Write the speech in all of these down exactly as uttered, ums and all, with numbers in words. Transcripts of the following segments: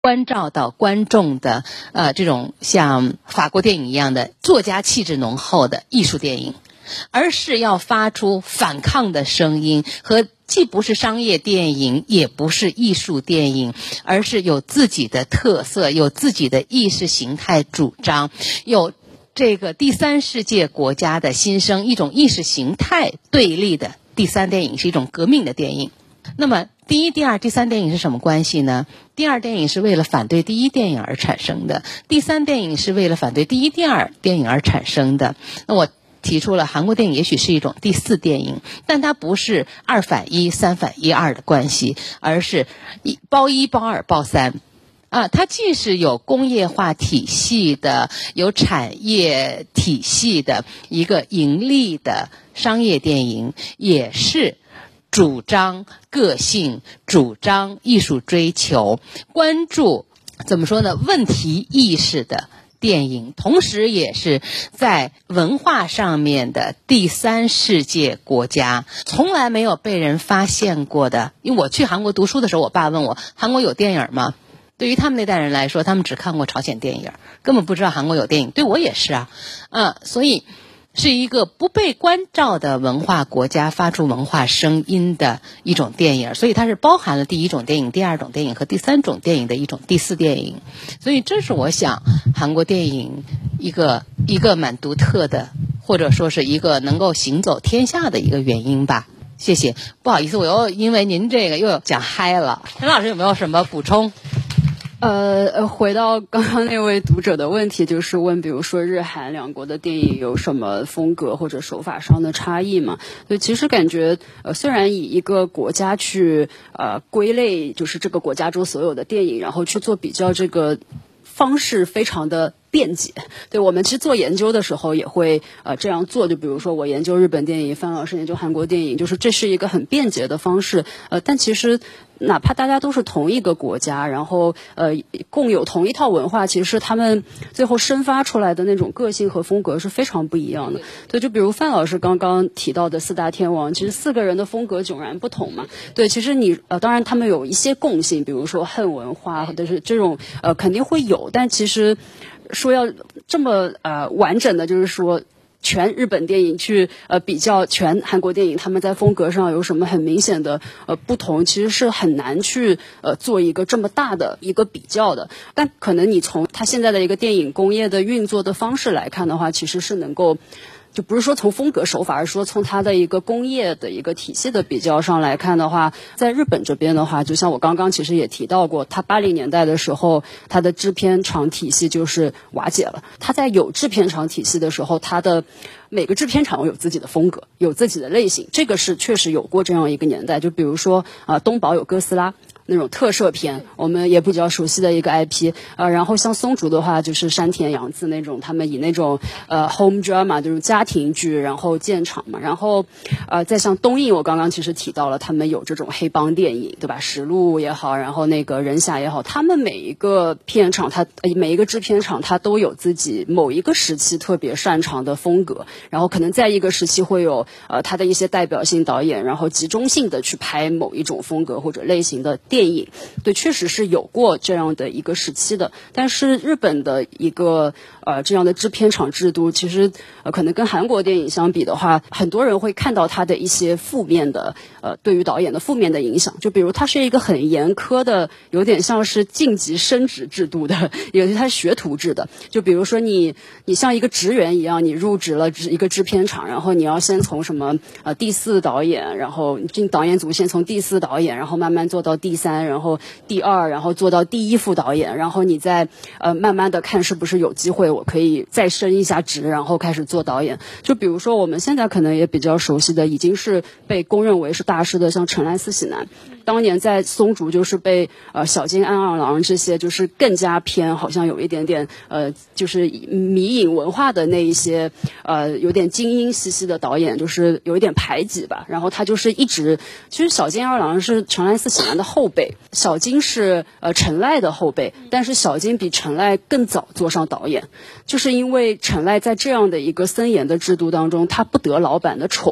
关照到观众的呃这种像法国电影一样的作家气质浓厚的艺术电影，而是要发出反抗的声音，和既不是商业电影也不是艺术电影，而是有自己的特色，有自己的意识形态主张，有这个第三世界国家的新生，一种意识形态对立的第三电影，是一种革命的电影。那么第一、第二、第三电影是什么关系呢？第二电影是为了反对第一电影而产生的，第三电影是为了反对第一、第二电影而产生的。那我提出了韩国电影也许是一种第四电影，但它不是二反一、三反一二的关系，而是一包一、包二、包三。啊，它既是有工业化体系的，有产业体系的一个盈利的商业电影，也是主张个性、主张艺术追求、关注怎么说呢问题意识的电影，同时也是在文化上面的第三世界国家，从来没有被人发现过的。因为我去韩国读书的时候，我爸问我韩国有电影吗？对于他们那代人来说，他们只看过朝鲜电影，根本不知道韩国有电影。对我也是啊，啊，所以是一个不被关照的文化国家发出文化声音的一种电影，所以它是包含了第一种电影、第二种电影和第三种电影的一种第四电影。所以这是我想韩国电影一个一个蛮独特的，或者说是一个能够行走天下的一个原因吧。谢谢，不好意思，我又因为您这个又讲嗨了。陈老师有没有什么补充？ 呃，回到刚刚那位读者的问题，就是问，比如说日韩两国的电影有什么风格或者手法上的差异嘛？所以其实感觉，呃，虽然以一个国家去呃归类，就是这个国家中所有的电影，然后去做比较，这个方式非常的便捷。对，我们其实做研究的时候也会呃这样做，就比如说我研究日本电影，范老师研究韩国电影，就是这是一个很便捷的方式。呃，但其实哪怕大家都是同一个国家，然后呃共有同一套文化，其实他们最后生发出来的那种个性和风格是非常不一样的。对，就比如范老师刚刚提到的四大天王，其实四个人的风格迥然不同嘛。对，其实你呃当然他们有一些共性，比如说恨文化或者是这种呃肯定会有，但其实说要这么呃完整的，就是说全日本电影去呃比较全韩国电影，他们在风格上有什么很明显的呃不同，其实是很难去呃做一个这么大的一个比较的。但可能你从他现在的一个电影工业的运作的方式来看的话，其实是能够。就不是说从风格手法，而是说从它的一个工业的一个体系的比较上来看的话，在日本这边的话，就像我刚刚其实也提到过，它八零年代的时候，它的制片厂体系就是瓦解了。它在有制片厂体系的时候，它的每个制片厂有自己的风格，有自己的类型，这个是确实有过这样一个年代。就比如说啊、呃，东宝有哥斯拉。那种特摄片，我们也比较熟悉的一个 I P， 呃，然后像松竹的话，就是山田洋次那种，他们以那种呃 home drama 就是家庭剧，然后建厂嘛，然后呃，再像东映，我刚刚其实提到了，他们有这种黑帮电影，对吧？实录也好，然后那个人侠也好，他们每一个片场，它每一个制片厂，它都有自己某一个时期特别擅长的风格，然后可能在一个时期会有呃他的一些代表性导演，然后集中性的去拍某一种风格或者类型的电影。电影对，确实是有过这样的一个时期的，但是日本的一个呃这样的制片厂制度，其实呃可能跟韩国电影相比的话，很多人会看到它的一些负面的呃对于导演的负面的影响，就比如它是一个很严苛的，有点像是晋级升职制度的，也是它是学徒制的，就比如说你你像一个职员一样，你入职了一个制片厂，然后你要先从什么呃第四导演，然后进导演组先从第四导演，然后慢慢做到第三。然后第二，然后做到第一副导演，然后你再呃慢慢的看是不是有机会我可以再升一下职，然后开始做导演。就比如说我们现在可能也比较熟悉的，已经是被公认为是大师的，像成濑四喜男，当年在松竹就是被呃小津安二郎这些就是更加偏好像有一点点呃就是迷影文化的那一些呃有点精英兮兮的导演，就是有一点排挤吧。然后他就是一直，其实小津安二郎是成濑四喜男的后辈。小津是呃成濑的后辈，但是小津比成濑更早做上导演，就是因为成濑在这样的一个森严的制度当中，他不得老板的宠，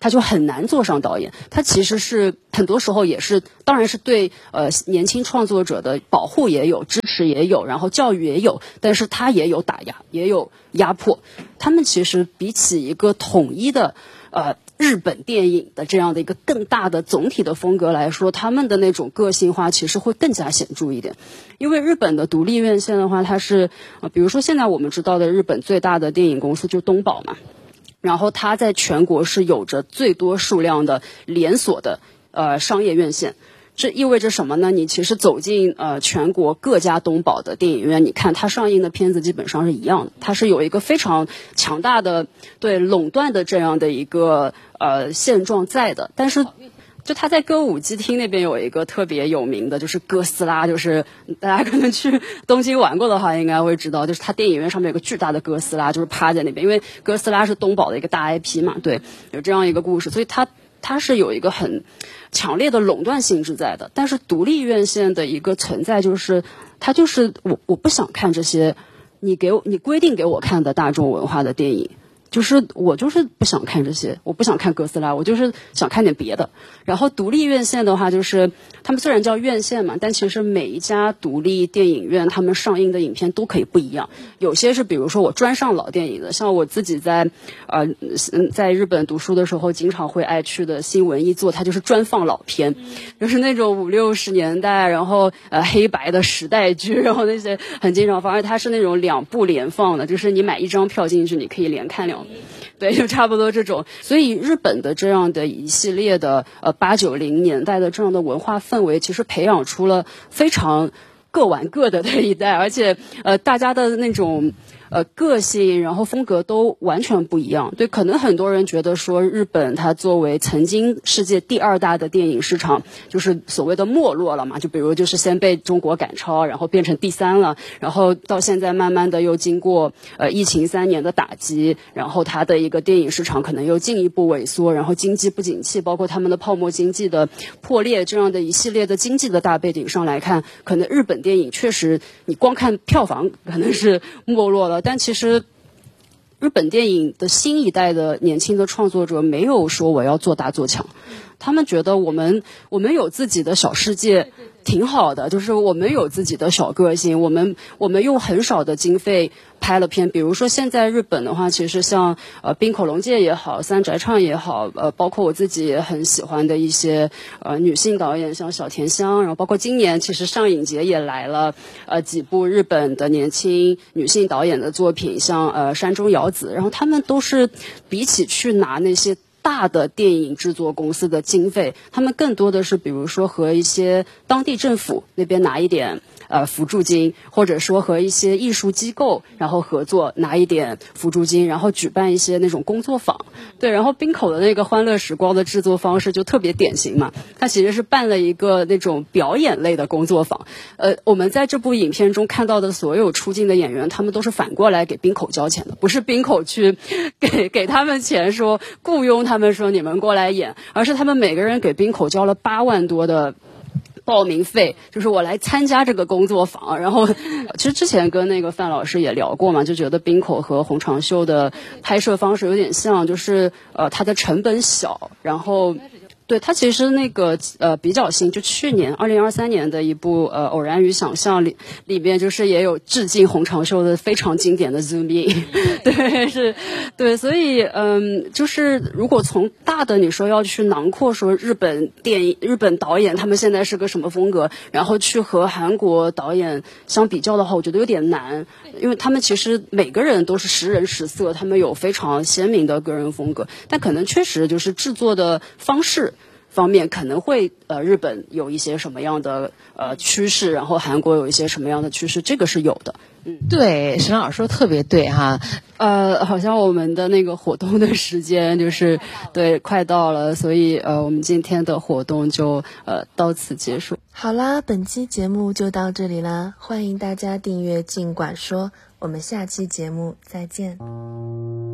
他就很难做上导演。他其实是很多时候也是，当然是对呃年轻创作者的保护也有，支持也有，然后教育也有，但是他也有打压，也有压迫。他们其实比起一个统一的呃日本电影的这样的一个更大的总体的风格来说，他们的那种个性化其实会更加显著一点。因为日本的独立院线的话，它是呃比如说现在我们知道的日本最大的电影公司就是东宝嘛，然后它在全国是有着最多数量的连锁的呃商业院线。这意味着什么呢？你其实走进呃全国各家东宝的电影院，你看它上映的片子基本上是一样的，它是有一个非常强大的对垄断的这样的一个呃现状在的。但是就他在歌舞伎町那边有一个特别有名的，就是哥斯拉，就是大家可能去东京玩过的话应该会知道，就是他电影院上面有个巨大的哥斯拉，就是趴在那边，因为哥斯拉是东宝的一个大 I P 嘛，对，有这样一个故事，所以他它是有一个很强烈的垄断性质在的。但是独立院线的一个存在就是它就是我我不想看这些你给我你规定给我看的大众文化的电影，就是我就是不想看这些，我不想看哥斯拉，我就是想看点别的。然后独立院线的话，就是他们虽然叫院线嘛，但其实每一家独立电影院他们上映的影片都可以不一样。有些是比如说我专上老电影的，像我自己在呃在日本读书的时候经常会爱去的新闻一座，它就是专放老片，就是那种五六十年代然后呃黑白的时代剧，然后那些很经常放，而且它是那种两部连放的，就是你买一张票进去你可以连看两部，对，就差不多这种。所以日本的这样的一系列的呃八九零年代的这样的文化氛围，其实培养出了非常各玩各的这一代，而且呃大家的那种呃个性然后风格都完全不一样。对，可能很多人觉得说日本它作为曾经世界第二大的电影市场就是所谓的没落了嘛，就比如就是先被中国赶超，然后变成第三了，然后到现在慢慢的又经过呃疫情三年的打击，然后它的一个电影市场可能又进一步萎缩，然后经济不景气，包括他们的泡沫经济的破裂，这样的一系列的经济的大背景上来看，可能日本电影确实你光看票房可能是没落了，但其实日本电影的新一代的年轻的创作者没有说我要做大做强，他们觉得我们我们有自己的小世界挺好的，就是我们有自己的小个性，我们我们用很少的经费拍了片。比如说现在日本的话，其实像呃滨口龙介也好，三宅唱也好，呃包括我自己也很喜欢的一些呃女性导演，像小田香，然后包括今年其实上影节也来了呃几部日本的年轻女性导演的作品，像呃山中遥子，然后他们都是比起去拿那些大的电影制作公司的经费，他们更多的是比如说和一些当地政府那边拿一点呃辅助金，或者说和一些艺术机构然后合作拿一点辅助金，然后举办一些那种工作坊。对，然后滨口的那个欢乐时光的制作方式就特别典型嘛，它其实是办了一个那种表演类的工作坊。呃我们在这部影片中看到的所有出镜的演员，他们都是反过来给滨口交钱的，不是滨口去给给他们钱说雇佣他们说你们过来演，而是他们每个人给滨口交了八万多的报名费，就是我来参加这个工作坊。然后其实之前跟那个范老师也聊过嘛，就觉得滨口和洪长秀的拍摄方式有点像，就是呃它的成本小，然后对，它其实那个呃比较新，就去年二零二三年的一部呃《偶然与想象》里里边，就是也有致敬洪长秀的非常经典的 zoom in， 对，是，对，所以嗯，就是如果从大的你说要去囊括说日本电影、日本导演他们现在是个什么风格，然后去和韩国导演相比较的话，我觉得有点难，因为他们其实每个人都是识人识色，他们有非常鲜明的个人风格，但可能确实就是制作的方式方面可能会呃日本有一些什么样的呃趋势，然后韩国有一些什么样的趋势，这个是有的。嗯， 对，沈老师说特别对哈。 呃，好像我们的那个活动的时间就是对快到了，所以呃我们今天的活动就呃到此结束。 好啦，本期节目就到这里啦，欢迎大家订阅尽管说，我们下期节目再见。